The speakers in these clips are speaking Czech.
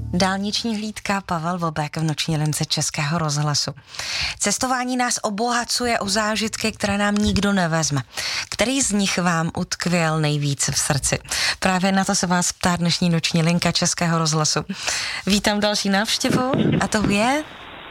Dálniční hlídka Pavel Bobek v noční lince Českého rozhlasu. Cestování nás obohacuje o zážitky, které nám nikdo nevezme. Který z nich vám utkvěl nejvíc v srdci? Právě na to se vás ptá dnešní noční linka Českého rozhlasu. Vítám další návštěvu a to je...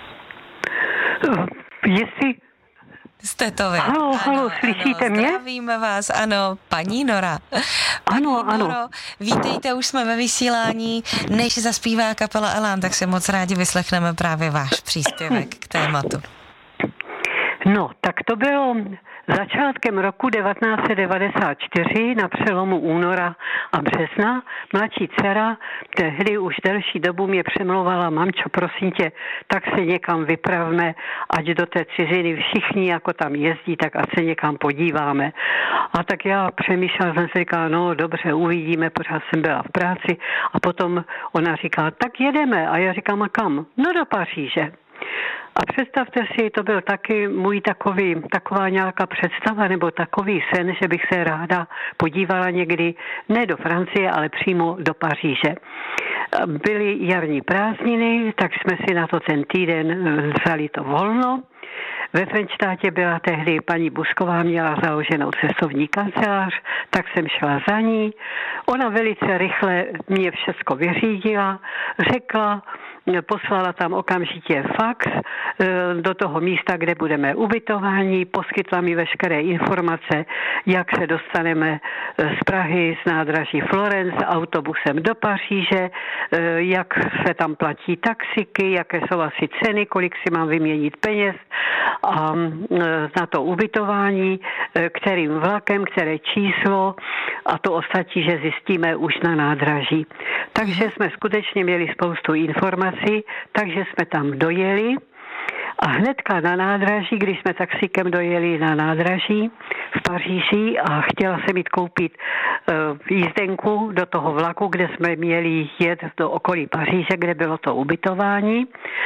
Jestli... Jste to vy. Halo, slyšíte mě? Zdravíme vás, ano, paní Nora. Ano. Noro, vítejte, už jsme ve vysílání. Než zaspívá kapela Elán, tak se moc rádi vyslechneme právě váš příspěvek k tématu. No, tak to bylo začátkem roku 1994 na přelomu února a března. Mladší dcera tehdy už delší dobu mě přemlouvala: mamčo, prosím tě, tak se někam vypravme, ať do té ciziny všichni jako tam jezdí, tak ať se někam podíváme. A tak já přemýšlela, jsem si říkala, no dobře, uvidíme, pořád jsem byla v práci. A potom ona říkala, tak jedeme. A já říkám, a kam? No do Paříže. A představte si, to byl taky můj taková nějaká představa nebo takový sen, že bych se ráda podívala někdy, ne do Francie, ale přímo do Paříže. Byly jarní prázdniny, tak jsme si na to ten týden vzali to volno. Ve Frenštátě byla tehdy paní Busková, měla založenou cestovní kancelář, tak jsem šla za ní. Ona velice rychle mě všecko vyřídila, řekla, poslala tam okamžitě fax do toho místa, kde budeme ubytováni, poskytla mi veškeré informace, jak se dostaneme z Prahy, z nádraží Florence autobusem do Paříže, jak se tam platí taxiky, jaké jsou asi ceny, kolik si mám vyměnit peněz a na to ubytování, kterým vlakem, které číslo a to ostatní, že zjistíme už na nádraží. Takže jsme skutečně měli spoustu informací, takže jsme tam dojeli a hnedka na nádraží, když jsme taxikem dojeli na nádraží v Paříži a chtěla jsem jít koupit jízdenku do toho vlaku, kde jsme měli jet do okolí Paříže, kde bylo to ubytování.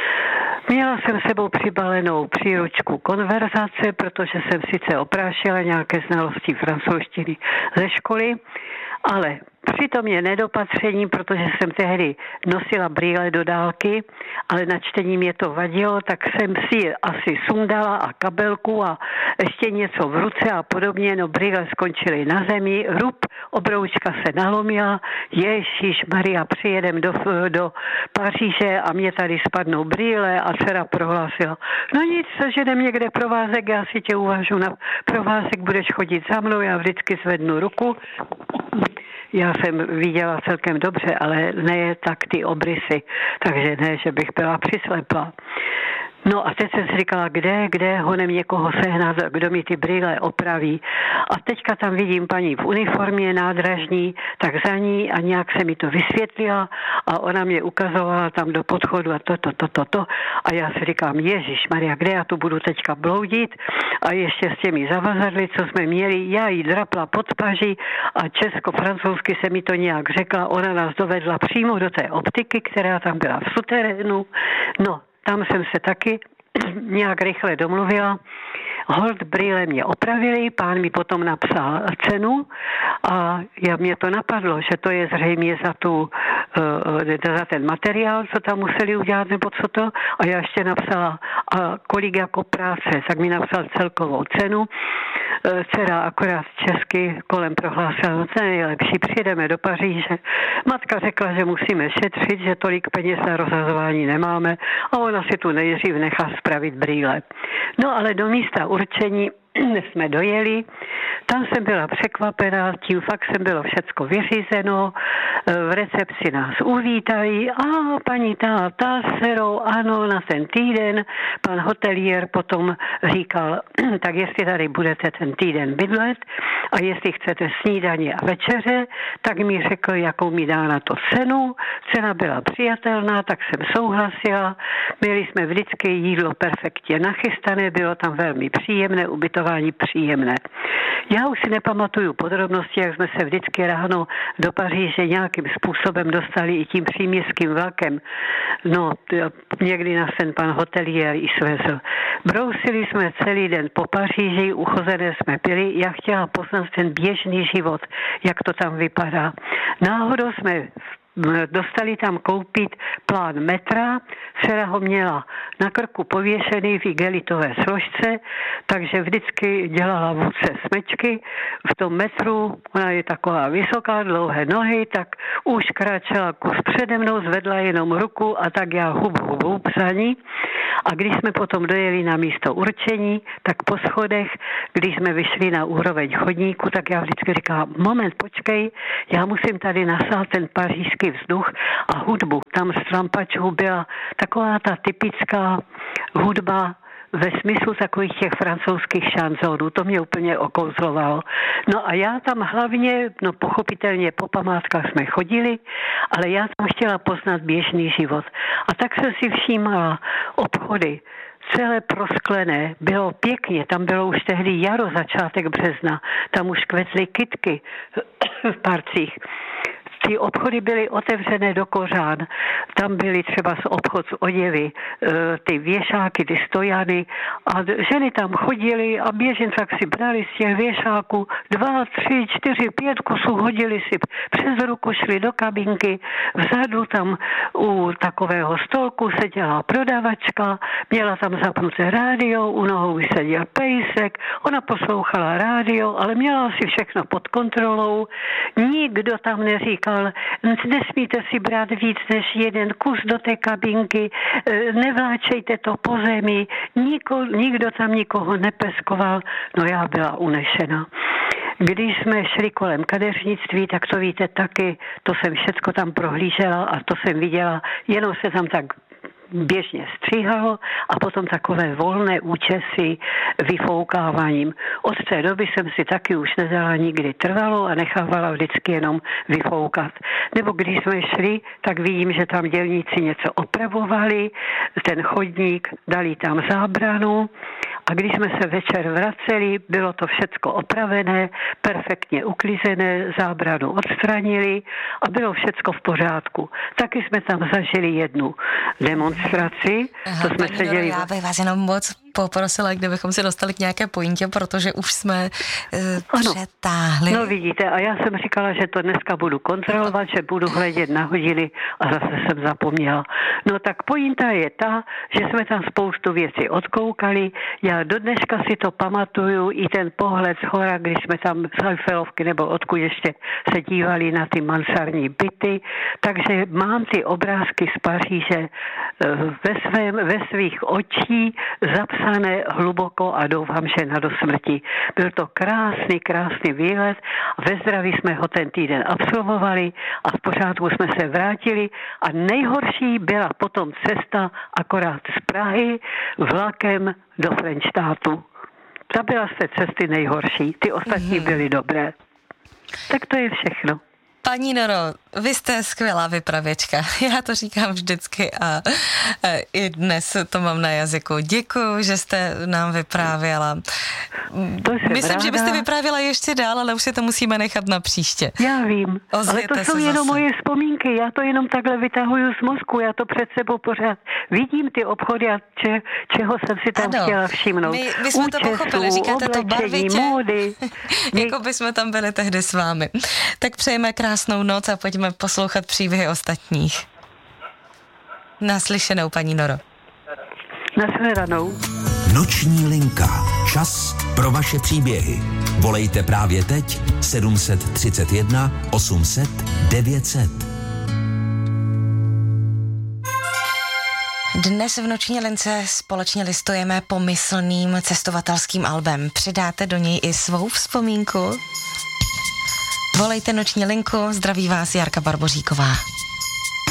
Měla jsem sebou přibalenou příručku konverzace, protože jsem sice oprášila nějaké znalosti francouzštiny ze školy, ale přitom je nedopatření, protože jsem tehdy nosila brýle do dálky, ale na čtení mě to vadilo, tak jsem si asi sundala a kabelku a ještě něco v ruce a podobně, no brýle skončily na zemi, obroučka se nalomila, Ježišmarja, přijedem do Paříže a mě tady spadnou brýle a dcera prohlásila, no nic, seženem někde provázek, já si tě uvážu na provázek, budeš chodit za mnou, já vždycky zvednu ruku. Já jsem viděla celkem dobře, ale ne tak ty obrysy, takže ne, že bych byla přislepla. No a teď jsem si říkala, kde honem někoho sehnat, kdo mi ty brýle opraví. A teďka tam vidím paní v uniformě nádražní, tak za ní a nějak se mi to vysvětlila a ona mě ukazovala tam do podchodu a to. A já si říkám, Ježišmarja, kde já tu budu teďka bloudit? A ještě s těmi zavazadly, co jsme měli, já jí drapla pod paži a česko-francouzsky se mi to nějak řekla. Ona nás dovedla přímo do té optiky, která tam byla v suterénu. No, tam jsem se taky nějak rychle domluvila. Hold brýle mě opravili, pán mi potom napsal cenu a mě to napadlo, že to je zřejmě za ten materiál, co tam museli udělat, nebo co to. A já ještě napsala, a kolik jako práce, tak mi napsal celkovou cenu. Dcera akorát česky kolem prohlásila, no to je nejlepší, přijedeme do Paříže. Matka řekla, že musíme šetřit, že tolik peněz na rozhazování nemáme a ona si tu nejdřív nechá spravit brýle. No ale do místa určení jsme dojeli, tam jsem byla překvapená, tím faxem bylo všecko vyřízeno, v recepci nás uvítají a paní ta s dcerou, ano, na ten týden, pan hotelier potom říkal, tak jestli tady budete ten týden bydlet a jestli chcete snídaně a večeře, tak mi řekl, jakou mi dá na to cenu, cena byla přijatelná, tak jsem souhlasila, měli jsme vždycky jídlo perfektně nachystané, bylo tam velmi příjemné, ubytování příjemné. Já už si nepamatuju podrobnosti, jak jsme se vždycky ráno do Paříže nějakým způsobem dostali i tím příměstským vlakem. No, někdy nás ten pan hotelier i svezl. Brousili jsme celý den po Paříži, uchozené jsme pili. Já chtěla poznat ten běžný život, jak to tam vypadá. Náhodou jsme dostali tam koupit plán metra, dcera ho měla na krku pověšený v igelitové složce, takže vždycky dělala vůdce smečky v tom metru, ona je taková vysoká, dlouhé nohy, tak už kráčela kus přede mnou, zvedla jenom ruku a tak já hub za ní. A když jsme potom dojeli na místo určení, tak po schodech, když jsme vyšli na úroveň chodníku, tak já vždycky říkám, moment, počkej, já musím tady nasát ten pařížský vzduch a hudbu. Tam z trampačů byla taková ta typická hudba ve smyslu takových těch francouzských šanzonů. To mě úplně okouzlovalo. No a já tam hlavně, no pochopitelně po památkách jsme chodili, ale já tam chtěla poznat běžný život. A tak jsem si všímala obchody, celé prosklené, bylo pěkně, tam bylo už tehdy jaro, začátek března, tam už kvetly kytky v parcích. Ty obchody byly otevřené do kořán. Tam byly třeba obchod s oděvy, ty věšáky, ty stojany a ženy tam chodily a běžně tak si brali z těch věšáků 2, 3, 4, 5 kusů, hodili si přes ruku, šli do kabinky, vzadu tam u takového stolku seděla prodavačka, měla tam zapnuté rádio, u nohou seděl pejsek, ona poslouchala rádio, ale měla si všechno pod kontrolou, nikdo tam neříkal, nesmíte si brát víc než jeden kus do té kabinky, nevláčejte to po zemi, nikdo tam nikoho nepeskoval, no já byla unešena. Když jsme šli kolem kadeřnictví, tak to víte taky, to jsem všecko tam prohlížela a to jsem viděla, jenom se tam tak běžně stříhalo a potom takové volné účesy vyfoukáváním. Od té doby jsem si taky už nedala nikdy trvalo a nechávala vždycky jenom vyfoukat. Nebo když jsme šli, tak vidím, že tam dělníci něco opravovali, ten chodník, dali tam zábranu a když jsme se večer vraceli, bylo to všecko opravené, perfektně uklizené, zábranu odstranili a bylo všecko v pořádku. Taky jsme tam zažili jednu demonstraci. Aha, to jsme seděli... Já bych vás jenom moc poprosila, kdybychom se dostali k nějaké pointě, protože už jsme přetáhli. No vidíte, a já jsem říkala, že to dneska budu kontrolovat, že budu hledět na hodiny a zase jsem zapomněla. No tak pointa je ta, že jsme tam spoustu věcí odkoukali. Já do dneška si to pamatuju, i ten pohled z hora, když jsme tam z Eiffelovky nebo odkud ještě se dívali na ty mansardní byty. Takže mám ty obrázky z Paříže ve svých očí zapsané hluboko a doufám, že na dosmrti. Byl to krásný výlet. Ve zdraví jsme ho ten týden absolvovali a v pořádku jsme se vrátili a nejhorší byla potom cesta akorát z Prahy vlakem do Frenštátu. Ta byla z té cesty nejhorší. Ty ostatní byly dobré. Tak to je všechno. Paní Noro, vy jste skvělá vypravěčka. Já to říkám vždycky a i dnes to mám na jazyku. Děkuju, že jste nám vyprávěla. Myslím, že byste vyprávěla ještě dál, ale už si to musíme nechat na příště. Já vím, ale to jsou jenom moje vzpomínky. Já to jenom takhle vytahuju z mozku. Já to před sebou pořád vidím, ty obchody a čeho jsem si tam chtěla všimnout. My jsme to pochopili, říkáte to barvitě. Módy. Jako by jsme tam byli tehdy s vámi. Tak přejeme krásnou noc a pojďme poslouchat příběhy ostatních. Naslyšenou, paní Noro. Nashledanou. Noční linka. Čas pro vaše příběhy. Volejte právě teď 731 800 900. Dnes v Noční lince společně listujeme pomyslným cestovatelským albem. Přidáte do něj i svou vzpomínku? Volejte Noční linku, zdraví vás Jarka Barboříková.